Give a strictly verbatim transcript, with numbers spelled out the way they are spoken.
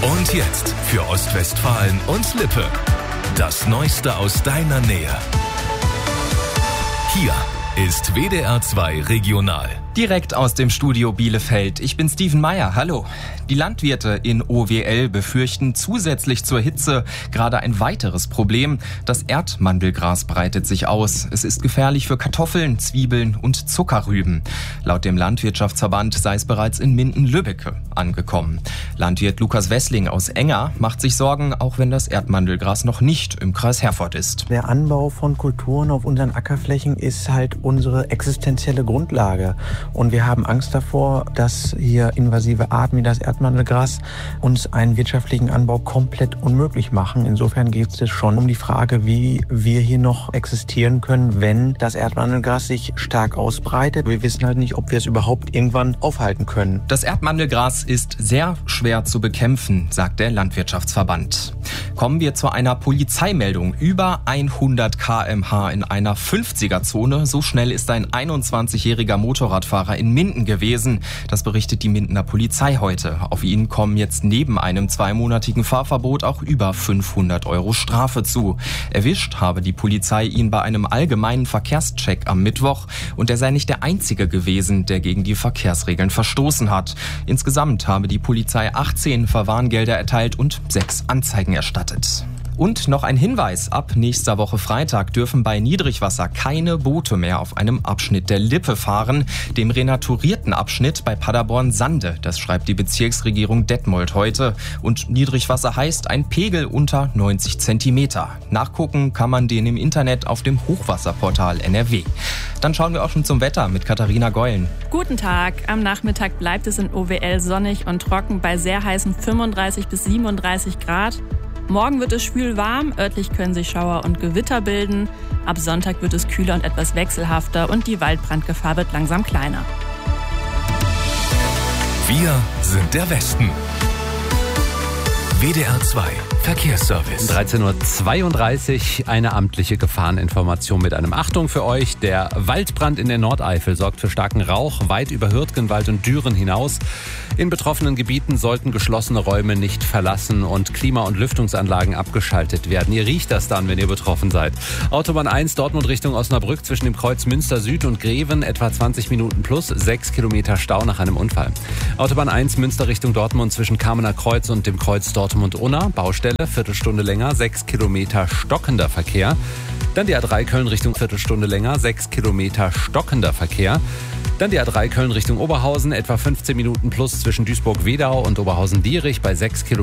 Und jetzt für Ostwestfalen und Lippe. Das Neueste aus deiner Nähe. Hier ist W D R zwei Regional. Direkt aus dem Studio Bielefeld. Ich bin Steven Meyer. Hallo. Die Landwirte in O W L befürchten zusätzlich zur Hitze gerade ein weiteres Problem. Das Erdmandelgras breitet sich aus. Es ist gefährlich für Kartoffeln, Zwiebeln und Zuckerrüben. Laut dem Landwirtschaftsverband sei es bereits in Minden-Lübbecke angekommen. Landwirt Lukas Wessling aus Enger macht sich Sorgen, auch wenn das Erdmandelgras noch nicht im Kreis Herford ist. Der Anbau von Kulturen auf unseren Ackerflächen ist halt unsere existenzielle Grundlage. Und wir haben Angst davor, dass hier invasive Arten wie das Erdmandelgras uns einen wirtschaftlichen Anbau komplett unmöglich machen. Insofern geht es schon um die Frage, wie wir hier noch existieren können, wenn das Erdmandelgras sich stark ausbreitet. Wir wissen halt nicht, ob wir es überhaupt irgendwann aufhalten können. Das Erdmandelgras ist sehr schwer zu bekämpfen, sagt der Landwirtschaftsverband. Kommen wir zu einer Polizeimeldung. Über hundert Kilometer pro Stunde in einer fünfziger-Zone. So schnell ist ein einundzwanzigjähriger Motorradfahrer in Minden gewesen. Das berichtet die Mindener Polizei heute. Auf ihn kommen jetzt neben einem zweimonatigen Fahrverbot auch über fünfhundert Euro Strafe zu. Erwischt habe die Polizei ihn bei einem allgemeinen Verkehrscheck am Mittwoch und er sei nicht der Einzige gewesen, der gegen die Verkehrsregeln verstoßen hat. Insgesamt habe die Polizei achtzehn Verwarngelder erteilt und sechs Anzeigen erstattet. Und noch ein Hinweis, ab nächster Woche Freitag dürfen bei Niedrigwasser keine Boote mehr auf einem Abschnitt der Lippe fahren, dem renaturierten Abschnitt bei Paderborn-Sande. Das schreibt die Bezirksregierung Detmold heute. Und Niedrigwasser heißt ein Pegel unter neunzig Zentimeter. Nachgucken kann man den im Internet auf dem Hochwasserportal N R W. Dann schauen wir auch schon zum Wetter mit Katharina Geulen. Guten Tag. Am Nachmittag bleibt es in O W L sonnig und trocken bei sehr heißen fünfunddreißig bis siebenunddreißig Grad. Morgen wird es schwül warm, örtlich können sich Schauer und Gewitter bilden. Ab Sonntag wird es kühler und etwas wechselhafter und die Waldbrandgefahr wird langsam kleiner. Wir sind der Westen. W D R zwei Verkehrsservice. dreizehn Uhr zweiunddreißig, eine amtliche Gefahreninformation mit einem Achtung für euch. Der Waldbrand in der Nordeifel sorgt für starken Rauch weit über Hürtgenwald und Düren hinaus. In betroffenen Gebieten sollten geschlossene Räume nicht verlassen und Klima- und Lüftungsanlagen abgeschaltet werden. Ihr riecht das dann, wenn ihr betroffen seid. Autobahn eins Dortmund Richtung Osnabrück zwischen dem Kreuz Münster Süd und Greven etwa zwanzig Minuten plus, sechs Kilometer Stau nach einem Unfall. Autobahn eins Münster Richtung Dortmund zwischen Kamener Kreuz und dem Kreuz Dortmund-Unna, Baustelle, Viertelstunde länger, sechs Kilometer stockender Verkehr. Dann die A drei Köln Richtung Viertelstunde länger, sechs Kilometer stockender Verkehr. Dann die A drei Köln Richtung Oberhausen, etwa fünfzehn Minuten plus zwischen Duisburg-Wedau und Oberhausen-Dierich bei sechs Kilometer.